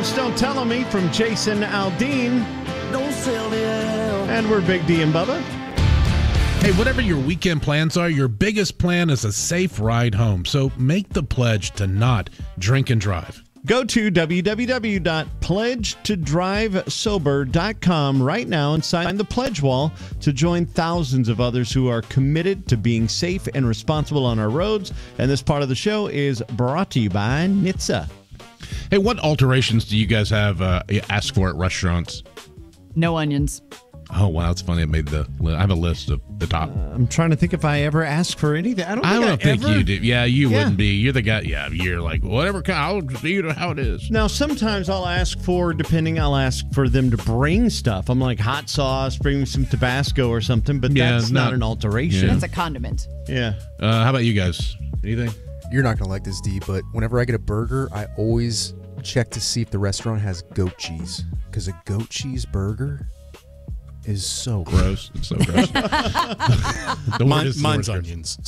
Folks Don't Tell On Me from Jason Aldean. Don't sell the L. And we're Big D and Bubba. Hey, whatever your weekend plans are, your biggest plan is a safe ride home. So make the pledge to not drink and drive. Go to www.pledgetodrivesober.com right now and sign the pledge wall to join thousands of others who are committed to being safe and responsible on our roads. And this part of the show is brought to you by NHTSA. Hey, what alterations do you guys have ask for at restaurants? No onions. Oh, wow, that's funny. I made I have a list of the top. I'm trying to think if I ever ask for anything. I don't think you do. Yeah, you wouldn't be. You're the guy. Yeah, you're like, whatever, I'll just eat it how it is. Now, sometimes I'll ask for them to bring stuff. I'm like, hot sauce, bring me some Tabasco or something, but that's not an alteration. That's a condiment. Yeah. How about you guys? Anything? You're not going to like this, D, but whenever I get a burger, I always check to see if the restaurant has goat cheese. Because a goat cheese burger is so gross. It's so gross. Mine's onions.